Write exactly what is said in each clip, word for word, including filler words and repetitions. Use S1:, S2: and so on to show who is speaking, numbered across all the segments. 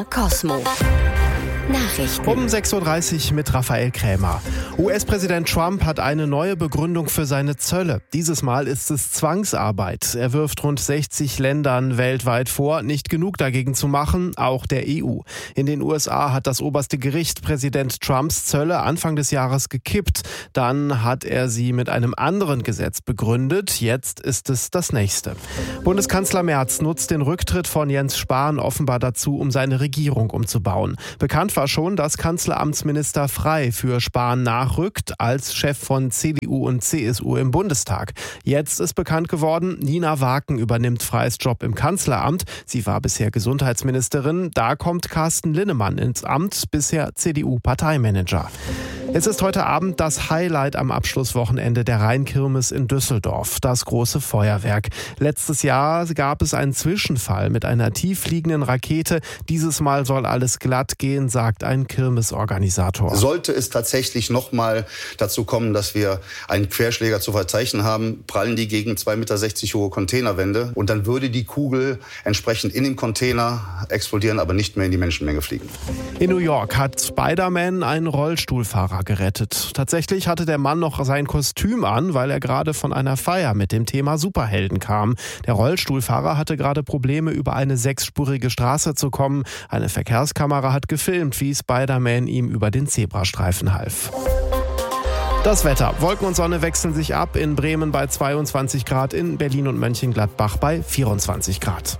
S1: R Cosmo. Nachrichten.
S2: Um sechs Uhr dreißig mit Raphael Krämer. U S-Präsident Trump hat eine neue Begründung für seine Zölle. Dieses Mal ist es Zwangsarbeit. Er wirft rund sechzig Ländern weltweit vor, nicht genug dagegen zu machen, auch der E U. In den U S A hat das oberste Gericht Präsident Trumps Zölle Anfang des Jahres gekippt. Dann hat er sie mit einem anderen Gesetz begründet. Jetzt ist es das nächste. Bundeskanzler Merz nutzt den Rücktritt von Jens Spahn offenbar dazu, um seine Regierung umzubauen. Bekannt war schon, dass Kanzleramtsminister Frey für Spahn nachrückt als Chef von C D U und C S U im Bundestag. Jetzt ist bekannt geworden, Nina Waken übernimmt Freys Job im Kanzleramt. Sie war bisher Gesundheitsministerin. Da kommt Carsten Linnemann ins Amt, bisher C D U-Parteimanager. Es ist heute Abend das Highlight am Abschlusswochenende der Rheinkirmes in Düsseldorf, das große Feuerwerk. Letztes Jahr gab es einen Zwischenfall mit einer tieffliegenden Rakete. Dieses Mal soll alles glatt gehen, sagt ein Kirmesorganisator.
S3: Sollte es tatsächlich noch mal dazu kommen, dass wir einen Querschläger zu verzeichnen haben, prallen die gegen zwei Meter sechzig hohe Containerwände und dann würde die Kugel entsprechend in den Container explodieren, aber nicht mehr in die Menschenmenge fliegen.
S2: In New York hat Spider-Man einen Rollstuhlfahrer gerettet. Tatsächlich hatte der Mann noch sein Kostüm an, weil er gerade von einer Feier mit dem Thema Superhelden kam. Der Rollstuhlfahrer hatte gerade Probleme, über eine sechsspurige Straße zu kommen. Eine Verkehrskamera hat gefilmt, wie Spider-Man ihm über den Zebrastreifen half. Das Wetter. Wolken und Sonne wechseln sich ab. In Bremen bei zweiundzwanzig Grad, in Berlin und Mönchengladbach bei vierundzwanzig Grad.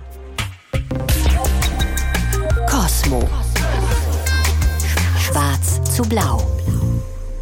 S1: Cosmo. Schwarz zu blau.